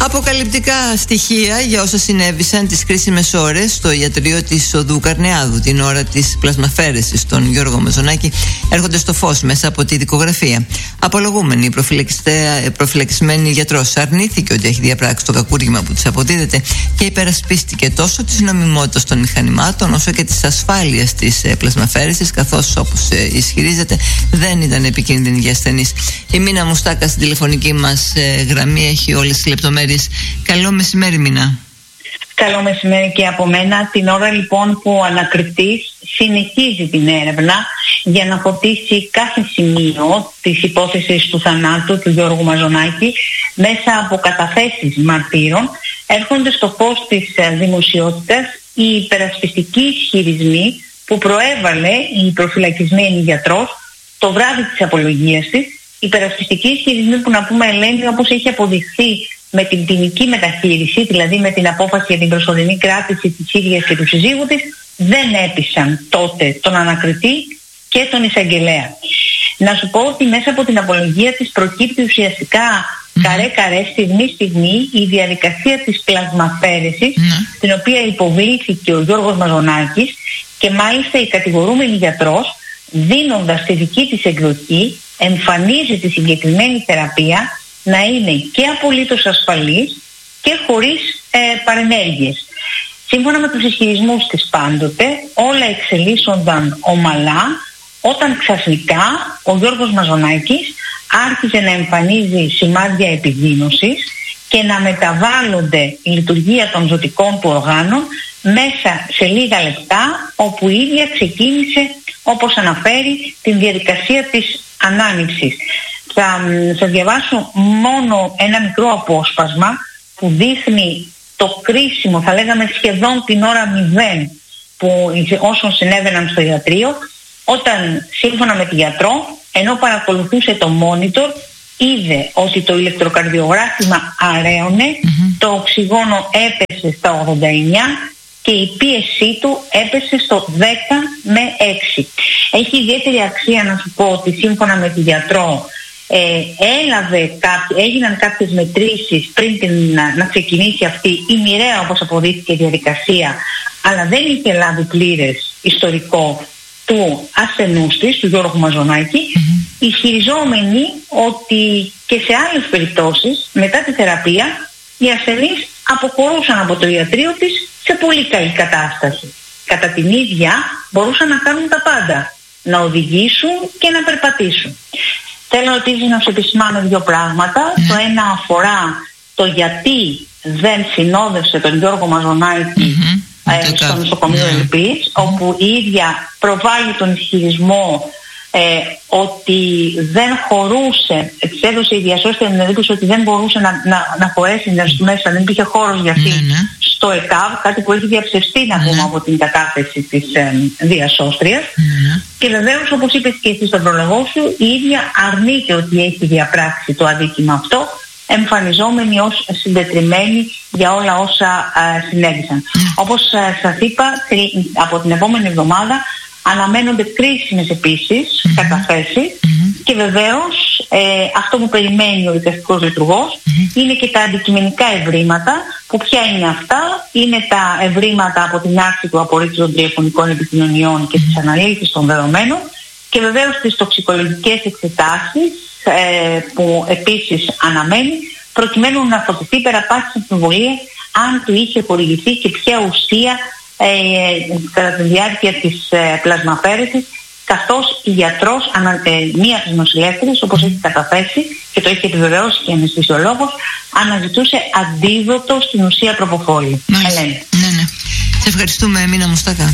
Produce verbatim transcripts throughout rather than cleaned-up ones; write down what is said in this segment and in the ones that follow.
Αποκαλυπτικά στοιχεία για όσα συνέβησαν τις κρίσιμες ώρες στο ιατρείο της Οδού Καρνεάδου την ώρα της πλασμαφαίρεσης στον Γιώργο Μαζονάκη έρχονται στο φως μέσα από τη δικογραφία. Απολογούμενη, προφυλακισμένη γιατρός αρνήθηκε ότι έχει διαπράξει το κακούργημα που της αποδίδεται και υπερασπίστηκε τόσο της νομιμότητας των μηχανημάτων όσο και της ασφάλειας της πλασμαφαίρεσης, καθώς όπως ισχυρίζεται δεν ήταν επικίνδυνη για ασθενείς. Η Μίνα Μουστάκα στην τηλεφωνική μας γραμμή έχει όλες τις λεπτομέρειες. Καλό μεσημέρι, Μίνα. Καλό μεσημέρι και από μένα. Την ώρα λοιπόν που ο ανακριτής συνεχίζει την έρευνα για να φωτίσει κάθε σημείο της υπόθεσης του θανάτου του Γιώργου Μαζονάκη μέσα από καταθέσεις μαρτύρων, έρχονται στο φως της δημοσιότητας οι υπερασπιστικοί ισχυρισμοί που προέβαλε η προφυλακισμένη γιατρός το βράδυ της απολογίας της. Υπερασπιστικοί ισχυρισμοί που, να πούμε, Ελένη, όπως έχει αποδειχθεί με την ποινική μεταχείριση, δηλαδή με την απόφαση για την προσωρινή κράτηση της ίδιας και του συζύγου της, δεν έπεισαν τότε τον ανακριτή και τον εισαγγελέα. Να σου πω ότι μέσα από την απολογία της προκύπτει ουσιαστικά mm. καρέ-καρέ, στιγμή-στιγμή, η διαδικασία της πλασμαφαίρεσης, mm. την οποία υποβλήθηκε ο Γιώργος Μαζονάκης, και μάλιστα η κατηγορούμενη γιατρός, δίνοντας τη δική της εκδοχή, εμφανίζει τη συγκεκριμένη θεραπεία να είναι και απολύτως ασφαλής και χωρίς ε, παρενέργειες. Σύμφωνα με τους ισχυρισμούς της πάντοτε, όλα εξελίσσονταν ομαλά όταν ξαφνικά ο Γιώργος Μαζονάκης άρχισε να εμφανίζει σημάδια επιδείνωσης και να μεταβάλλονται η λειτουργία των ζωτικών του οργάνων μέσα σε λίγα λεπτά, όπου η ίδια ξεκίνησε, όπως αναφέρει, την διαδικασία της ανάνυψης. Θα σας διαβάσω μόνο ένα μικρό απόσπασμα που δείχνει το κρίσιμο, θα λέγαμε σχεδόν την ώρα μηδέν, που όσων συνέβαιναν στο ιατρείο, όταν σύμφωνα με τη γιατρό, ενώ παρακολουθούσε το μόνιτορ, είδε ότι το ηλεκτροκαρδιογράφημα αραίωνε, mm-hmm. το οξυγόνο έπεσε στα ογδόντα εννιά και η πίεσή του έπεσε στο δέκα με έξι. Έχει ιδιαίτερη αξία να σου πω ότι σύμφωνα με τη γιατρό ε, έλαβε κάποιοι, έγιναν κάποιες μετρήσεις πριν την, να, να ξεκινήσει αυτή η μοιραία, όπως αποδείχθηκε, διαδικασία, αλλά δεν είχε λάβει πλήρες ιστορικό του ασθενούς της, του Γιώργου Μαζονάκη, mm-hmm. ισχυριζόμενοι ότι και σε άλλες περιπτώσεις μετά τη θεραπεία οι ασθενείς αποχωρούσαν από το ιατρείο της σε πολύ καλή κατάσταση. Κατά την ίδια μπορούσαν να κάνουν τα πάντα, να οδηγήσουν και να περπατήσουν. Θέλω επίσης να σου επισημάνω δύο πράγματα. Mm. Το ένα αφορά το γιατί δεν συνόδευσε τον Γιώργο Μαζονάκη mm-hmm. ε, στο νοσοκομείο mm. Ελπής, mm. όπου η ίδια προβάλλει τον ισχυρισμό ε, ότι δεν χωρούσε, της έδωσε η διασώστια την εντύπωση ότι δεν μπορούσε να, να, να χωρέσει να στο μέσα, δεν υπήρχε χώρος για αυτή mm-hmm. στο ΕΚΑΒ, κάτι που έχει διαψευστεί να πούμε mm-hmm. από την κατάθεση της ε, διασώστριας. Mm-hmm. Και βεβαίως, όπως είπες και εσύ στον προλογό σου, η ίδια αρνείται ότι έχει διαπράξει το αδίκημα αυτό, εμφανιζόμενη ως συντετριμμένη για όλα όσα ε, συνέβησαν. Mm-hmm. Όπως ε, σας είπα, από την επόμενη εβδομάδα αναμένονται κρίσιμες επίσης mm-hmm. καταθέσεις mm-hmm. και βεβαίως ε, αυτό που περιμένει ο δικαστικός λειτουργός mm-hmm. είναι και τα αντικειμενικά ευρήματα, που ποια είναι αυτά? Είναι τα ευρήματα από την άρση του απορρίτου των τηλεφωνικών επικοινωνιών και mm-hmm. τις αναλύσεις των δεδομένων, και βεβαίως τις τοξικολογικές εξετάσεις ε, που επίσης αναμένει, προκειμένου να φωτιστεί πέρα πάσης αμφιβολία αν του είχε χορηγηθεί και ποια ουσία Ε, κατά τη διάρκεια της ε, πλασμαφέρεσης, καθώς η γιατρός, ανα, ε, μία από τις νοσηλεύτριες, όπως έχει καταθέσει και το έχει επιβεβαιώσει και η αναισθησιολόγος, αναζητούσε αντίδοτο στην ουσία προποφόλη. Ελένη. Ναι, ναι. Σε ευχαριστούμε, Μίνα Μουστάκα.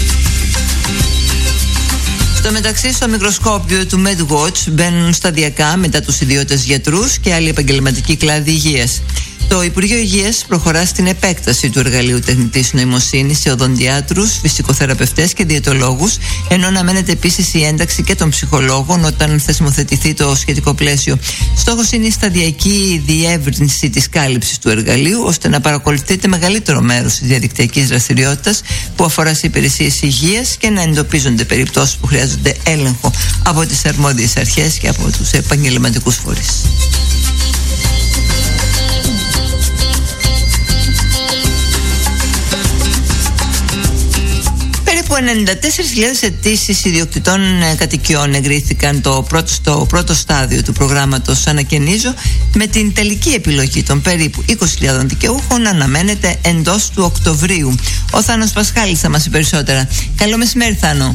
Στο μεταξύ, στο μικροσκόπιο του MedWatch μπαίνουν σταδιακά μετά τους ιδιώτες γιατρούς και άλλοι επαγγελματικοί κλάδοι υγείας. Το Υπουργείο Υγείας προχωρά στην επέκταση του εργαλείου τεχνητής νοημοσύνης σε οδοντιάτρους, φυσικοθεραπευτές και διαιτολόγους, ενώ αναμένεται επίσης η ένταξη και των ψυχολόγων όταν θεσμοθετηθεί το σχετικό πλαίσιο. Στόχος είναι η σταδιακή διεύρυνση της κάλυψης του εργαλείου, ώστε να παρακολουθείται μεγαλύτερο μέρος της διαδικτυακής δραστηριότητας που αφορά σε υπηρεσίες υγείας και να εντοπίζονται περιπτώσεις που χρειάζονται έλεγχο από τις αρμόδιες αρχές και από τους επαγγελματικούς φορείς. ενενήντα τέσσερις χιλιάδες αιτήσεις ιδιοκτητών κατοικιών εγκρίθηκαν το πρώτο, στο πρώτο στάδιο του προγράμματος Ανακαινίζω, με την τελική επιλογή των περίπου είκοσι χιλιάδες δικαιούχων να αναμένεται εντός του Οκτωβρίου. Ο Θάνος Πασχάλης θα μας πει περισσότερα. Καλό μεσημέρι, Θάνο.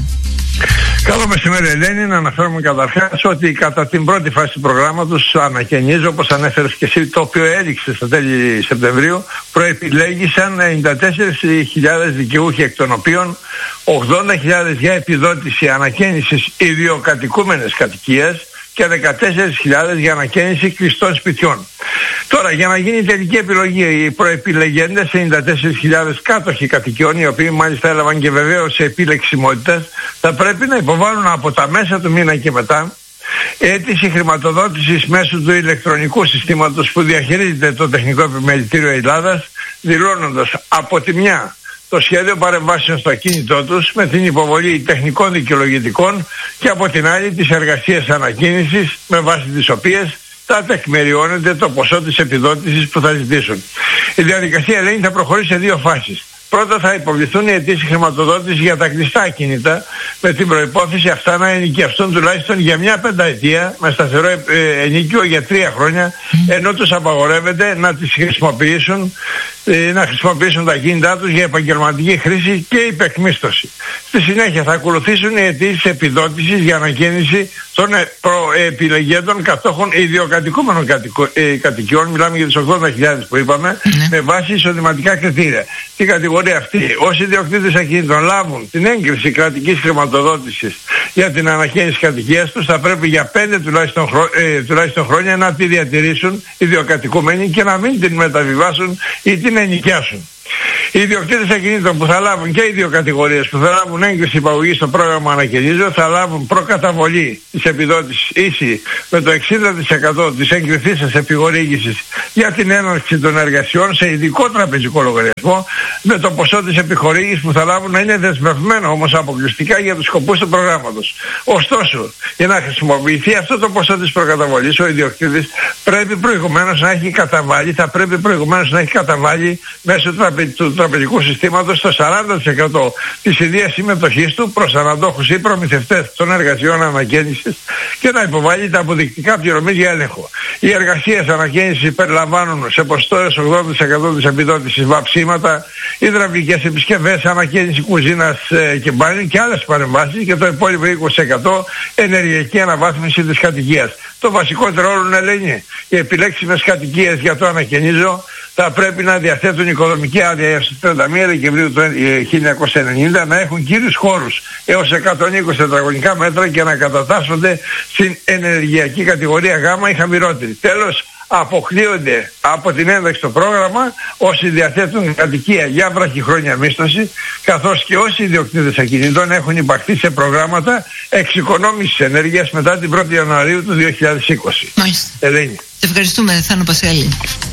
Καλό μεσημέρι, Ελένη. Να αναφέρουμε καταρχάς ότι κατά την πρώτη φάση του προγράμματος Ανακαινίζω, όπως ανέφερες και εσύ, το οποίο έληξε στα τέλη Σεπτεμβρίου, προεπιλέγησαν ενενήντα τέσσερις χιλιάδες δικαιούχοι, εκ των οποίων ογδόντα χιλιάδες για επιδότηση ανακαίνησης ιδιοκατοικούμενες κατοικίες και δεκατέσσερις χιλιάδες για ανακαίνιση κλειστών σπιτιών. Τώρα, για να γίνει η τελική επιλογή, οι προεπιλεγέντες ενενήντα τέσσερις χιλιάδες κάτοχοι κατοικιών, οι οποίοι μάλιστα έλαβαν και βεβαίως επιλεξιμότητας, θα πρέπει να υποβάλουν από τα μέσα του μήνα και μετά αίτηση χρηματοδότησης μέσω του ηλεκτρονικού συστήματος που διαχειρίζεται το Τεχνικό Επιμελητήριο Ελλάδας, δηλώνοντας από τη μια το σχέδιο παρεμβάσεων στο ακίνητό τους με την υποβολή τεχνικών δικαιολογητικών και από την άλλη τις εργασίες ανακαίνησης, με βάση τις οποίες θα τεκμηριώνεται το ποσό της επιδότησης που θα ζητήσουν. Η διαδικασία, Ελένη, θα προχωρήσει σε δύο φάσεις. Πρώτα θα υποβληθούν οι αιτήσεις χρηματοδότηση για τα κλειστά ακίνητα, με την προϋπόθεση αυτά να ενοικιαστούν τουλάχιστον για μια πενταετία με σταθερό ενοίκιο για τρία χρόνια, ενώ τους απαγορεύεται να τις χρησιμοποιήσουν, να χρησιμοποιήσουν τα ακίνητά τους για επαγγελματική χρήση και υπεκμίσθωση. Στη συνέχεια θα ακολουθήσουν οι αιτήσεις επιδότησης για ανακαίνιση των προεπιλεγέντων κατόχων ιδιοκατοικούμενων κατοικιών, μιλάμε για τις ογδόντα χιλιάδες που είπαμε, mm-hmm. με βάση εισοδηματικά κριτήρια. Στην κατηγορία αυτή, όσοι ιδιοκτήτες ακινήτων λάβουν την έγκριση κρατικής χρηματοδότησης για την ανακαίνιση κατοικίας τους, θα πρέπει για πέντε τουλάχιστον, χρό, ε, τουλάχιστον χρόνια να τη διατηρήσουν ιδιοκατοικούμενοι και να μην την μεταβιβάσουν ή την ενοικιάσουν. Οι ιδιοκτήτες ακινήτων που θα λάβουν, και οι δύο κατηγορίες που θα λάβουν έγκριση υπαγωγή στο πρόγραμμα Ανακαινίζω, θα λάβουν προκαταβολή της επιδότησης ίση με το εξήντα τοις εκατό της εγκριθήσας επιχορήγησης για την έναρξη των εργασιών σε ειδικό τραπεζικό λογαριασμό, με το ποσό της επιχορήγησης που θα λάβουν να είναι δεσμευμένο όμως αποκλειστικά για τους σκοπούς του προγράμματος. Ωστόσο, για να χρησιμοποιηθεί αυτό το ποσό της προκαταβολής, ο ιδιοκτήτης πρέπει προηγουμένως να έχει καταβάλει, θα πρέπει προηγουμένως να έχει καταβάλει μέσω του τραπεζικού συστήματος το σαράντα τοις εκατό της ιδίας συμμετοχής του προς αναδόχους ή προμηθευτές των εργασιών ανακαίνησης και να υποβάλει τα αποδεικτικά πληρωμής για έλεγχο. Οι εργασίες ανακαίνησης περιλαμβάνουν σε ποσοστό έως ογδόντα τοις εκατό της επιδότησης βαψίματα, υδραυλικές επισκευές, ανακαίνιση κουζίνας ε, και μπάνιου και άλλες παρεμβάσεις, και το υπόλοιπο είκοσι τοις εκατό ενεργειακή αναβάθμιση της κατοικίας. Το βασικότερο όλων, Ελένη, οι επιλέξιμες κατοικίες για το Ανακαινίζω θα πρέπει να διαθέτουν οικοδομική άδεια έως τις τριάντα μία Δεκεμβρίου του χίλια εννιακόσια ενενήντα, να έχουν κύριους χώρους έως εκατόν είκοσι τετραγωνικά μέτρα και να κατατάσσονται στην ενεργειακή κατηγορία Γ ή χαμηλότερη. Τέλος, αποκλείονται από την ένταξη στο πρόγραμμα όσοι διαθέτουν κατοικία για βραχυχρόνια μίσθωση, καθώς και όσοι ιδιοκτήτες ακινητών έχουν υπαχθεί σε προγράμματα εξοικονόμησης ενέργειας μετά την πρώτη Ιανουαρίου του δύο χιλιάδες είκοσι. Μάλιστα. Ελένη. Ευχαριστούμε, Θάνο Πασχάλη.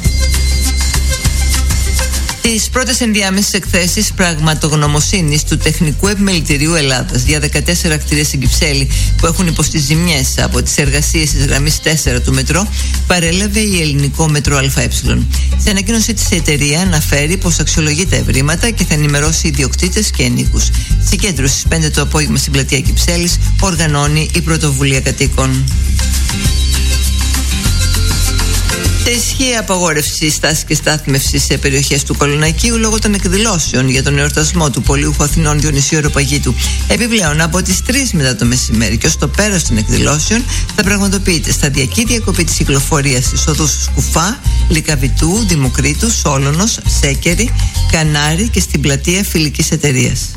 Τις πρώτες ενδιάμεσες εκθέσεις πραγματογνωμοσύνης του Τεχνικού Επιμελητηρίου Ελλάδας για δεκατέσσερα κτίρια στην Κυψέλη που έχουν υποστεί ζημιές από τις εργασίες της γραμμής τέσσερα του μετρό παρέλαβε η Ελληνικό Μετρό ΑΕ. Σε ανακοίνωσή της, η εταιρεία αναφέρει πως αξιολογεί τα ευρήματα και θα ενημερώσει ιδιοκτήτες και ενίκους. Συγκέντρωση στις πέντε το απόγευμα στην πλατεία Κυψέλης οργανώνει η Πρωτοβουλία Κατοίκων. Σε ισχύει απαγόρευση στάση και στάθμευση σε περιοχές του Κολονακίου λόγω των εκδηλώσεων για τον εορτασμό του πολιούχου Αθηνών Διονυσίου Αεροπαγήτου. Επιπλέον, από τις τρεις μετά το μεσημέρι και ως το πέρας των εκδηλώσεων θα πραγματοποιείται σταδιακή διακοπή της κυκλοφορίας στις οδούς Σκουφά, Λυκαβητού, Δημοκρίτου, Σόλωνος, Σέκερη, Κανάρη και στην πλατεία Φιλικής Εταιρείας.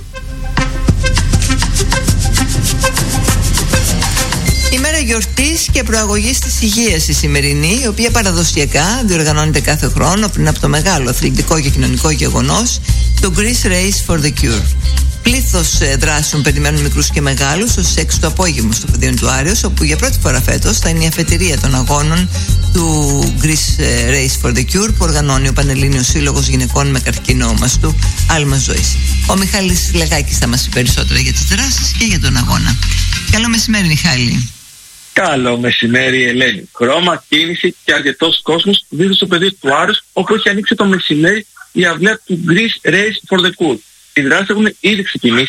Ημέρα γιορτής και προαγωγής της υγείας η σημερινή, η οποία παραδοσιακά διοργανώνεται κάθε χρόνο πριν από το μεγάλο αθλητικό και κοινωνικό γεγονός, το Greece Race for the Cure. Πλήθος δράσεων περιμένουν μικρούς και μεγάλους ως έξι το απόγευμα στο Πεδίο του Άρεως, όπου για πρώτη φορά φέτος θα είναι η αφετηρία των αγώνων του Greece Race for the Cure που οργανώνει ο Πανελλήνιος Σύλλογος Γυναικών με καρκίνο μαστού Άλμας Ζωής. Ο Μιχάλης Λεγάκης θα μας πει περισσότερα για τις δράσεις και για τον αγώνα. Καλό μεσημέρι, Μιχάλη. Καλό μεσημέρι, Ελένη. Χρώμα, κίνηση και αρκετός κόσμος δίδει στο πεδίο του Άρους, όπου έχει ανοίξει το μεσημέρι η αυλαία του Greece Race for the Cure. Οι δράσεις έχουν ήδη ξεκινήσει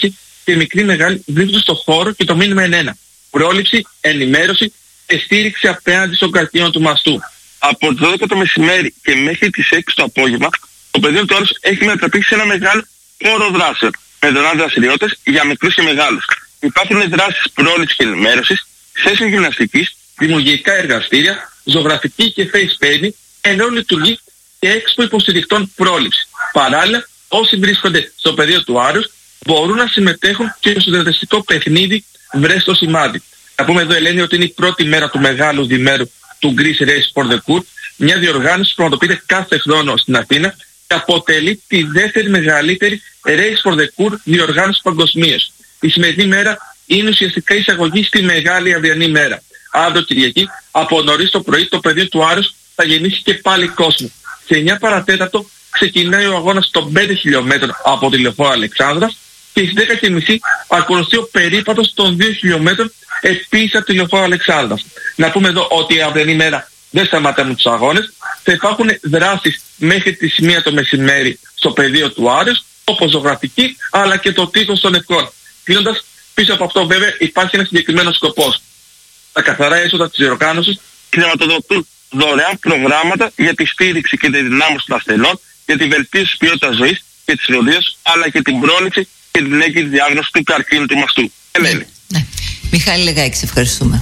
και μικροί μεγάλοι βρίσκονται στο χώρο και το μήνυμα είναι ένα. Πρόληψη, ενημέρωση και στήριξη απέναντι στον καρκίνο του μαστού. Από τις δώδεκα το μεσημέρι και μέχρι τις έξι το απόγευμα, το πεδίο του Άρους έχει μετατραπεί σε ένα μεγάλο χώρο δράσεων με δωρεάν δραστηριότητες για μικρούς και μεγάλους. Υπάρχουν δράσεις πρόληψης και ενημέρωσης, σέσεων γυμναστικής, δημιουργικά εργαστήρια, ζωγραφική και face painting, ενώ λειτουργεί και έξπο υποστηρικτών πρόληψης. Παράλληλα, όσοι βρίσκονται στο πεδίο του Άρους μπορούν να συμμετέχουν και στο διαδραστικό παιχνίδι Βρες το σημάδι. Να πούμε εδώ, Ελένη, ότι είναι η πρώτη μέρα του μεγάλου διμέρου του Greece Race for the Court, μια διοργάνωση που πραγματοποιείται κάθε χρόνο στην Αθήνα και αποτελεί τη δεύτερη μεγαλύτερη Race for the Court διοργάνωση παγκοσμίως. Η σημερινή μέρα είναι ουσιαστικά εισαγωγή στη μεγάλη αυριανή μέρα. Αύριο Κυριακή, από νωρίς το πρωί, το πεδίο του Άρους θα γεννήσει και πάλι κόσμο. Σε εννιά παρατέταρτο ξεκινάει ο αγώνας των πέντε χιλιόμετρων από τη Λεωφόρο Αλεξάνδρας και στις δέκα και μισή ακολουθεί ο περίπατος των δύο χιλιόμετρων επίσης από τη Λεωφόρο Αλεξάνδρας. Να πούμε εδώ ότι η αυριανή μέρα δεν σταματάμε τους αγώνες, θα υπάρχουν δράσεις μέχρι τη μία το μεσημέρι στο πεδίο του Άρους, όπως ζωγραφική αλλά και το τείχος των ευκών. Κλείνοντας, πίσω από αυτό βέβαια υπάρχει ένας συγκεκριμένος σκοπός. Τα καθαρά έσοδα της διοργάνωσης χρηματοδοτούν δωρεάν προγράμματα για τη στήριξη και τη δυνάμωση των ασθενών, για τη βελτίωση της ποιότητας ζωής και της φροντίδας, αλλά και την πρόληψη και την έγκαιρη διάγνωση του καρκίνου του μαστού. Ελένη. Ναι, ναι. Μιχάλη Λεγάκη, ευχαριστούμε.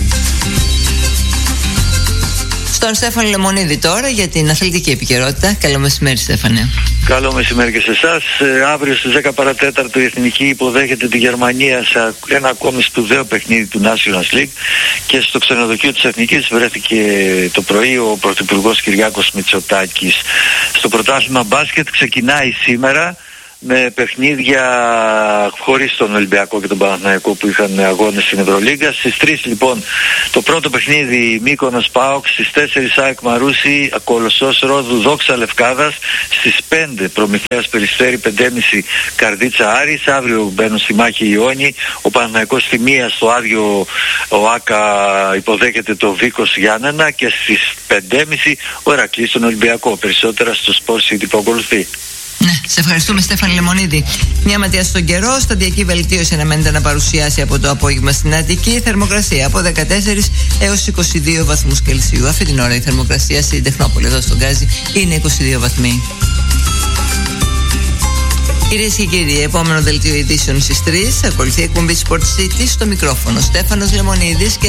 Στον Στέφανο Λεμονίδη τώρα για την αθλητική επικαιρότητα. Καλό μεσημέρι, Στέφανε. Καλό μεσημέρι και σε εσάς. Ε, αύριο στις δέκα παρά τέταρτο η Εθνική υποδέχεται τη Γερμανία σε ένα ακόμη σπουδαίο παιχνίδι του Nations League και στο ξενοδοχείο της Εθνικής βρέθηκε το πρωί ο Πρωθυπουργός Κυριάκος Μητσοτάκης. Στο πρωτάθλημα μπάσκετ ξεκινάει σήμερα με παιχνίδια χωρίς τον Ολυμπιακό και τον Παναθηναϊκό που είχαν αγώνες στην Ευρωλίγκα. Στις τρεις λοιπόν το πρώτο παιχνίδι Μύκονος ΠΑΟΚ, στις τέσσερις ΑΕΚ Μαρούσι, Κολοσσός Ρόδου Δόξα Λευκάδας, στις πέντε Προμηθέας Περιστέρι, πέντε και μισή Καρδίτσα Άρης. Αύριο μπαίνουν στη μάχη Ιόνι, ο Παναθηναϊκός στη μία στο άδειο ο Άκα υποδέχεται το Βίκος Γιάννενα και στις πέντε και μισή ο Ηρακλής στον Ολυμπιακό. Περισσότερα στο Sport City που ακολουθεί. Ναι, σε ευχαριστούμε, Στέφανη Λεμονίδη. Μια ματιά στον καιρό. Σταδιακή βελτίωση αναμένεται να παρουσιάσει από το απόγευμα στην Αττική. Θερμοκρασία από δεκατέσσερις έως είκοσι δύο βαθμούς Κελσίου. Αυτή την ώρα η θερμοκρασία στην Τεχνόπολη, εδώ στον Γκάζι, είναι είκοσι δύο βαθμοί. Κυρίες και κύριοι, επόμενο δελτίο ειδήσεων στις τρεις. Ακολουθεί η εκπομπή Sport City, στο μικρόφωνο Στέφανος Λεμονίδης και